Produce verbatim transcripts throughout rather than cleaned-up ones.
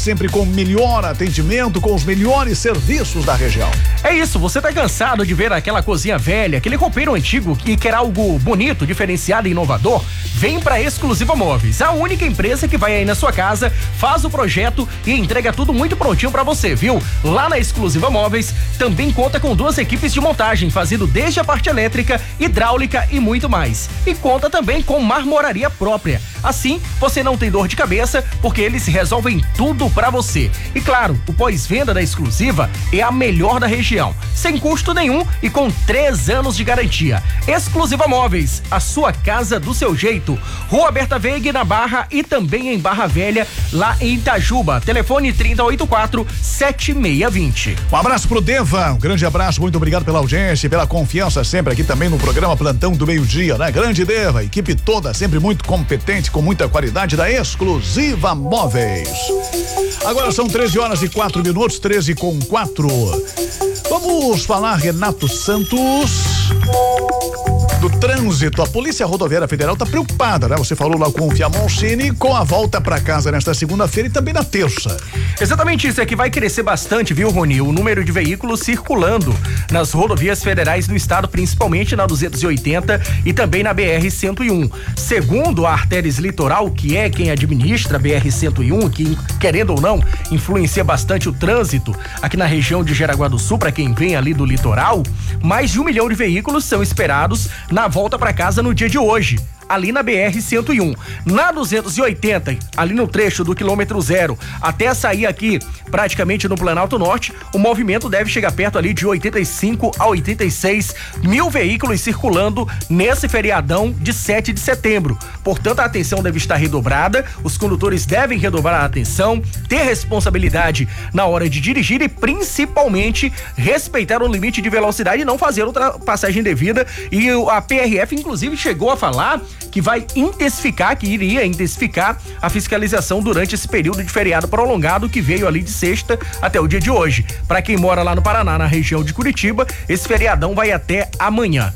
sempre com melhor atendimento, com os melhores serviços da região. É isso, você tá cansado de ver aquela cozinha velha, aquele roupeiro antigo e quer algo bonito, diferenciado e inovador? Vem pra Exclusiva Móveis, a única empresa que vai aí na sua casa, faz o projeto e entrega tudo muito prontinho pra você, viu? Lá na Exclusiva Móveis também conta com duas equipes de montagem, fazendo desde a parte elétrica, hidráulica e muito mais. E conta também com marmoraria própria. Assim, você não tem dor de cabeça, porque eles resolvem tudo pra você. E claro, o pós-venda da Exclusiva é a melhor da região, sem custo nenhum e com três anos de garantia. Exclusiva Móveis, a sua casa do seu jeito. Rua Berta Veig, na Barra, e também em Barra Velha, lá em Itajuba. Telefone trinta e oito quatro, setenta e seis vinte. Um abraço pro Deva, um grande abraço, muito obrigado pela audiência e pela confiança sempre aqui também no programa Plantão do Meio-Dia, né? Grande Deva, equipe toda sempre muito competente, com muita qualidade da Exclusiva Móveis. Agora são treze horas e quatro minutos, treze com quatro. Vamos falar, Renato Santos, do trânsito. A Polícia Rodoviária Federal está preocupada, né? Você falou lá com o Fiamoncini com a volta para casa nesta segunda-feira e também na terça. Exatamente isso, é que vai crescer bastante, viu, Rony? O número de veículos circulando nas rodovias federais do estado, principalmente na duzentos e oitenta e também na B R cento e um. Segundo a Artéries Litoral, que é quem administra a B R cento e um, que, querendo ou não, influencia bastante o trânsito aqui na região de Jaraguá do Sul, para quem vem ali do litoral, mais de um milhão de veículos são esperados na volta para casa no dia de hoje, ali na B R cento e um. Na duzentos e oitenta, ali no trecho do quilômetro zero, até sair aqui praticamente no Planalto Norte, o movimento deve chegar perto ali de oitenta e cinco a oitenta e seis mil veículos circulando nesse feriadão de sete de setembro. Portanto, a atenção deve estar redobrada, os condutores devem redobrar a atenção, ter responsabilidade na hora de dirigir e principalmente respeitar o limite de velocidade e não fazer ultrapassagem devida. E a P R F, inclusive, chegou a falar que vai intensificar, que iria intensificar a fiscalização durante esse período de feriado prolongado que veio ali de sexta até o dia de hoje. Para quem mora lá no Paraná, na região de Curitiba, esse feriadão vai até amanhã.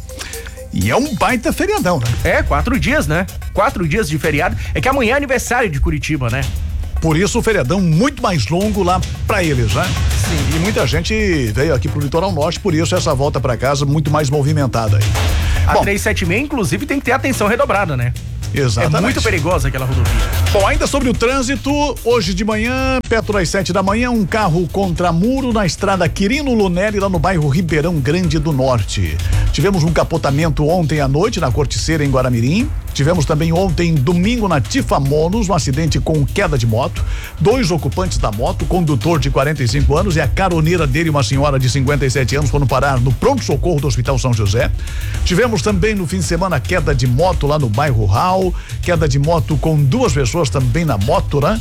E é um baita feriadão, né? É, quatro dias, né? Quatro dias de feriado. É que amanhã é aniversário de Curitiba, né? Por isso o feriadão muito mais longo lá pra eles, né? Sim. E muita gente veio aqui pro Litoral Norte, por isso essa volta pra casa muito mais movimentada aí. A Bom, trezentos e setenta e seis, inclusive, tem que ter atenção redobrada, né? Exatamente. É muito perigosa aquela rodovia. Bom, ainda sobre o trânsito, hoje de manhã, perto das sete da manhã, um carro contra muro na estrada Quirino Lunelli, lá no bairro Ribeirão Grande do Norte. Tivemos um capotamento ontem à noite na Corticeira, em Guaramirim. Tivemos também ontem, domingo, na Tifamonos, um acidente com queda de moto. Dois ocupantes da moto, condutor de quarenta e cinco anos e a caroneira dele, uma senhora de cinquenta e sete anos, foram parar no pronto-socorro do Hospital São José. Tivemos também no fim de semana queda de moto lá no bairro Raul, queda de moto com duas pessoas também na moto, né?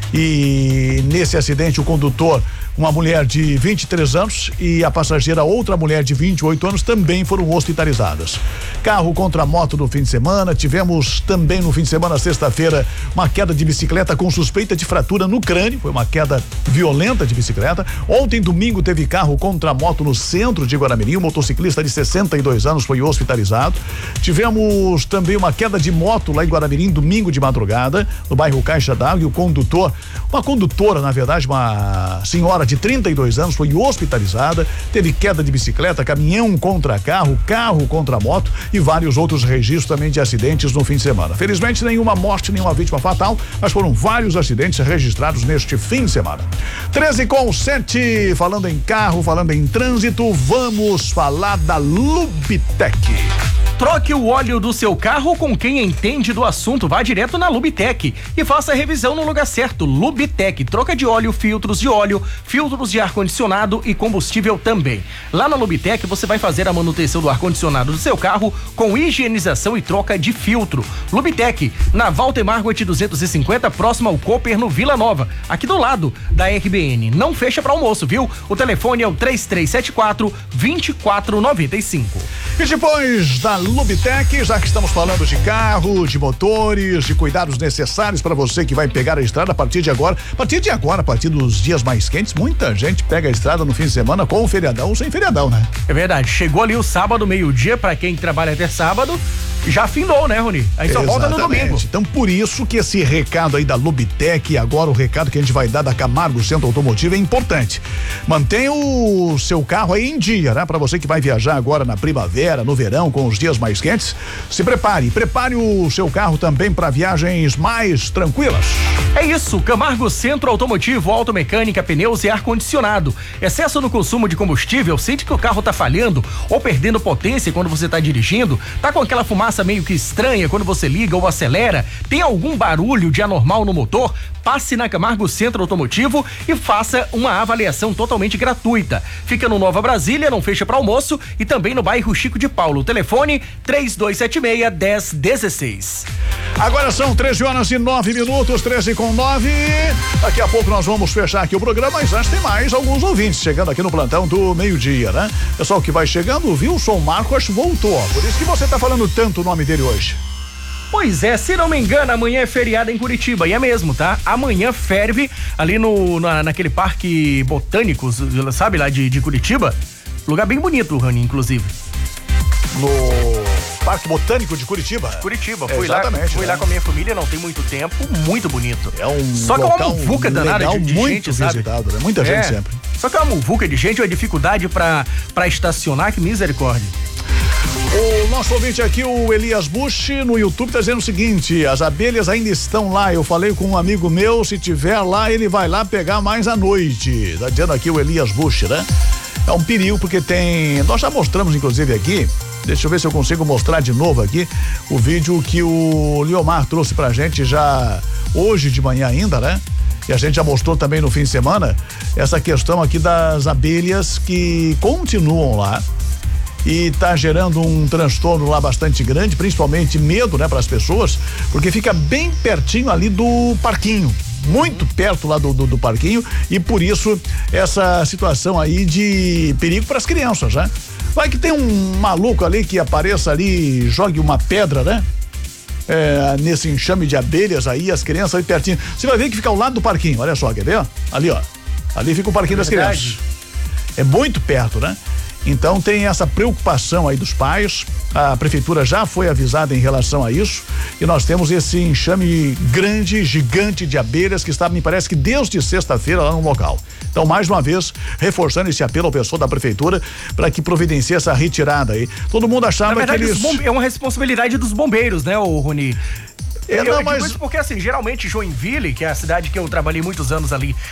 E nesse acidente o condutor, uma mulher de vinte e três anos e a passageira, outra mulher de vinte e oito anos, também foram hospitalizadas. Carro contra moto no fim de semana. Tivemos também no fim de semana, sexta-feira, uma queda de bicicleta com suspeita de fratura no crânio. Foi uma queda violenta de bicicleta. Ontem, domingo, teve carro contra moto no centro de Guaramirim. Um motociclista de sessenta e dois anos foi hospitalizado. Tivemos também uma queda de moto lá em Guaramirim, domingo de madrugada, no bairro Caixa d'Água, e o condutor, uma condutora, na verdade, uma senhora de trinta e dois anos, foi hospitalizada. Teve queda de bicicleta, caminhão contra carro, carro contra moto e vários outros registros também de acidentes no fim de semana. Felizmente, nenhuma morte, nenhuma vítima fatal, mas foram vários acidentes registrados neste fim de semana. treze com sete, falando em carro, falando em trânsito, vamos falar da Lubitec. Troque o óleo do seu carro com quem entende do assunto. Vá direto na Lubitec e faça a revisão no lugar certo. Lubitec, troca de óleo, filtros de óleo, filtros de ar-condicionado e combustível também. Lá na Lubitec você vai fazer a manutenção do ar-condicionado do seu carro com higienização e troca de filtro. Lubitec, na Walter Margot duzentos e cinquenta, próximo ao Cooper, no Vila Nova, aqui do lado da R B N. Não fecha para almoço, viu? O telefone é o três três sete quatro, dois quatro nove cinco. E depois da Lubitec, já que estamos falando de carro, de motores, de cuidados necessários para você que vai pegar a estrada a partir de agora. A partir de agora, a partir dos dias mais quentes, muita gente pega a estrada no fim de semana com o feriadão ou sem feriadão, né? É verdade. Chegou ali o sábado, meio-dia, para quem trabalha até sábado, já findou, né, Rony? Aí só volta no domingo. Então, por isso que esse recado aí da Lubitec e agora o recado que a gente vai dar da Camargo Centro Automotivo é importante. Mantenha o seu carro aí em dia, né? Para você que vai viajar agora na primavera, no verão, com os dias mais quentes, se prepare. Prepare o seu carro também para viagens mais tranquilas. É isso, Camargo Centro Automotivo, automecânica, pneus e ar-condicionado. Excesso no consumo de combustível, sente que o carro tá falhando ou perdendo potência quando você tá dirigindo, tá com aquela fumaça meio que estranha quando você liga ou acelera, tem algum barulho de anormal no motor? Passe na Camargo Centro Automotivo e faça uma avaliação totalmente gratuita. Fica no Nova Brasília, não fecha para almoço, e também no bairro Chico de Paulo. Telefone três dois sete seis, um zero um seis. Agora são treze horas e nove minutos, treze com nove. Daqui a pouco nós vamos fechar aqui o programa, mas antes tem mais alguns ouvintes chegando aqui no plantão do meio-dia, né? Pessoal que vai chegando, o Wilson Marcos voltou. Por isso que você tá falando tanto o nome dele hoje. Pois é, se não me engano, amanhã é feriado em Curitiba, e é mesmo, tá? Amanhã ferve ali no, na, naquele parque botânico, sabe, lá de, de Curitiba. Lugar bem bonito, Rani, inclusive. No Parque Botânico de Curitiba? Curitiba, é, fui, lá, fui né? lá com a minha família, não tem muito tempo, muito bonito. É um Só que é uma muvuca danada de, de muito gente, sabe? Visitado, né? Muita gente é. sempre. Só que é uma muvuca de gente, uma dificuldade pra, pra estacionar, que misericórdia. O nosso ouvinte aqui, o Elias Bush, no YouTube, tá dizendo o seguinte: as abelhas ainda estão lá. Eu falei com um amigo meu, se tiver lá, ele vai lá pegar mais à noite. Tá dizendo aqui o Elias Bush, né? É um perigo porque tem. Nós já mostramos, inclusive, aqui. Deixa eu ver se eu consigo mostrar de novo aqui o vídeo que o Liomar trouxe pra gente já hoje de manhã ainda, né? E a gente já mostrou também no fim de semana essa questão aqui das abelhas que continuam lá. E tá gerando um transtorno lá bastante grande, principalmente medo, né, para as pessoas, porque fica bem pertinho ali do parquinho, muito perto lá do, do, do parquinho, e por isso essa situação aí de perigo para as crianças, né? Vai que tem um maluco ali que apareça ali e jogue uma pedra, né? É, nesse enxame de abelhas aí, as crianças aí pertinho. Você vai ver que fica ao lado do parquinho, olha só, quer ver? Ali, ó. Ali fica o parquinho é das crianças. É muito perto, né? Então tem essa preocupação aí dos pais, a prefeitura já foi avisada em relação a isso e nós temos esse enxame grande, gigante de abelhas que está, me parece que desde sexta-feira lá no local. Então, mais uma vez, reforçando esse apelo ao pessoal da prefeitura para que providencie essa retirada aí. Todo mundo achava Na verdade, que eles... bombe... é uma responsabilidade dos bombeiros, né, ô Rony? É, eu não, digo mas... isso porque, assim, geralmente Joinville, que é a cidade que eu trabalhei muitos anos ali